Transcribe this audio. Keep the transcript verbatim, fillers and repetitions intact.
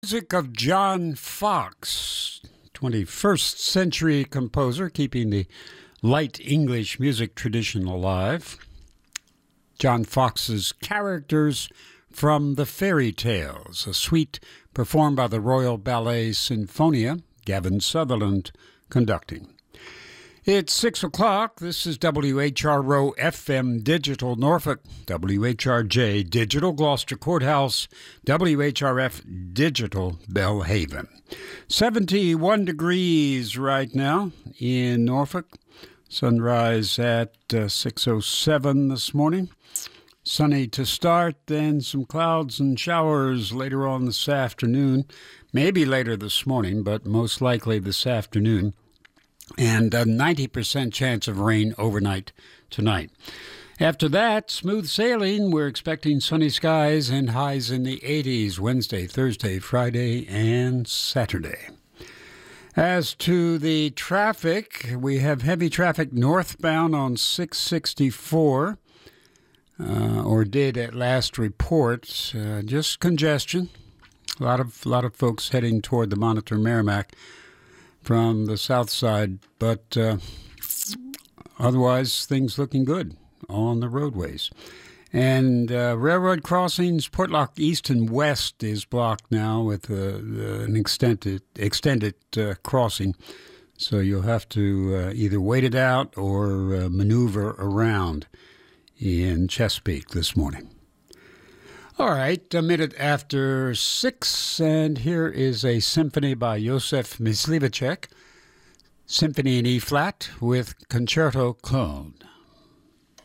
Music of John Fox, twenty-first century composer, keeping the light English music tradition alive. John Fox's Characters from the Fairy Tales, a suite performed by the Royal Ballet Sinfonia, Gavin Sutherland conducting. It's six o'clock. This is W H R O F M Digital Norfolk, W H R J Digital Gloucester Courthouse, W H R F Digital Belhaven. seventy-one degrees right now in Norfolk. Sunrise at uh, six oh seven this morning. Sunny to start, then some clouds and showers later on this afternoon. Maybe later this morning, but most likely this afternoon. And a ninety percent chance of rain overnight tonight. After that, smooth sailing. We're expecting sunny skies and highs in the eighties Wednesday, Thursday, Friday, and Saturday. As to the traffic, we have heavy traffic northbound on six sixty-four, uh, or did at last report. Uh, just congestion. A lot of, lot of folks heading toward the Monitor Merrimack from the south side, but uh, otherwise things looking good on the roadways. And uh, railroad crossings, Portlock East and West is blocked now with uh, uh, an extended extended uh, crossing, so you'll have to uh, either wait it out or uh, maneuver around in Chesapeake this morning. All right, a minute after six, and here is a symphony by Josef Myslivacek, Symphony in E-flat with Concerto Clone.